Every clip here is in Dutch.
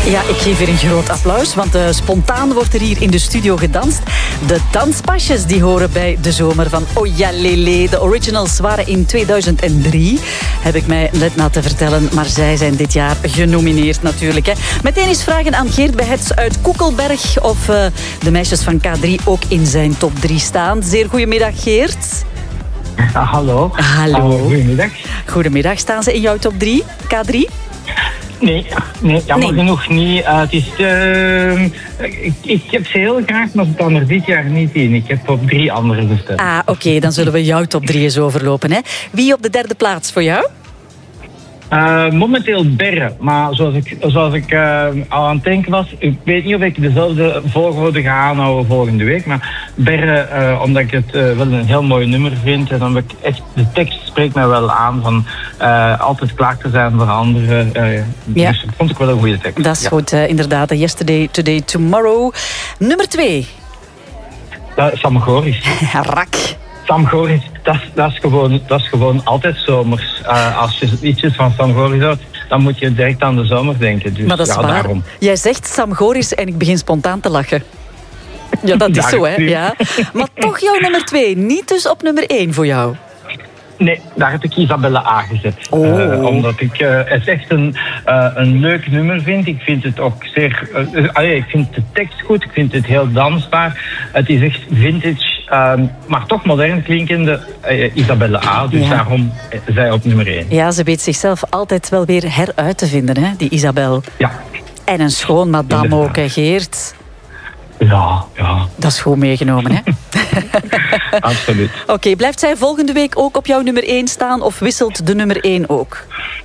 Ja, ik geef weer een groot applaus, want spontaan wordt er hier in de studio gedanst. De danspasjes die horen bij de zomer van Ojalele. De originals waren in 2003, heb ik mij net laten vertellen. Maar zij zijn dit jaar genomineerd natuurlijk. Hè. Meteen eens vragen aan Geert Behets uit Koekelberg of de meisjes van K3 ook in zijn top 3 staan. Zeer goedemiddag, Geert. Hallo. Hallo. Goedemiddag. Goedemiddag. Staan ze in jouw top 3, K3? Nee, jammer genoeg niet. Het is, ik heb ze heel graag, maar ze staan er dit jaar niet in. Ik heb op 3 andere gestemd. Ah, oké, dan zullen we jouw top 3 eens overlopen. Hè. Wie op de 3e plaats voor jou? Momenteel Berre, maar zoals ik al aan het denken was, ik weet niet of ik dezelfde volgorde ga aanhouden volgende week, maar Berre, omdat ik het wel een heel mooi nummer vind en omdat ik echt, de tekst spreekt mij wel aan van altijd klaar te zijn voor anderen. Ja. Dus dat vond ik wel een goede tekst. Dat is goed, inderdaad. Yesterday, Today, Tomorrow. Nummer 2. Sam Goris. Rak. Sam Goris, dat is gewoon altijd zomers. Als je ietsjes van Sam Goris hoort, dan moet je direct aan de zomer denken. Dus, maar dat is waar. Daarom. Jij zegt Sam Goris en ik begin spontaan te lachen. Ja, dat is zo, hè. Ja. Maar toch jouw nummer 2. Niet dus op nummer 1 voor jou. Nee, daar heb ik Isabelle A gezet. Omdat ik het echt een leuk nummer vind. Ik vind het ook zeer... ik vind de tekst goed. Ik vind het heel dansbaar. Het is echt vintage, maar toch modern klinkende Isabelle A. Dus daarom zij op nummer 1. Ja, ze weet zichzelf altijd wel weer heruit te vinden, hè, die Isabelle. Ja. En een schoon madame ook, hè, Geert. Ja. Dat is goed meegenomen, hè? Absoluut. Oké, blijft zij volgende week ook op jouw nummer 1 staan of wisselt de nummer 1 ook?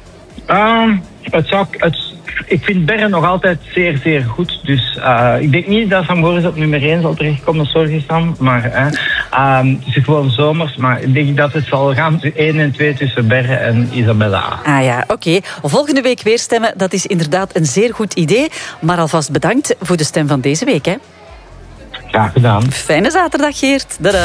Ik vind Berre nog altijd zeer, zeer goed. Dus ik denk niet dat Sam Goris op nummer 1 zal terechtkomen, sorry Sam. Maar het is gewoon zomers. Maar ik denk dat het zal gaan 1 en 2 tussen Berre en Isabelle A. Ah ja, oké. Volgende week weer stemmen, dat is inderdaad een zeer goed idee. Maar alvast bedankt voor de stem van deze week, hè? Graag gedaan. Fijne zaterdag, Geert. Tada.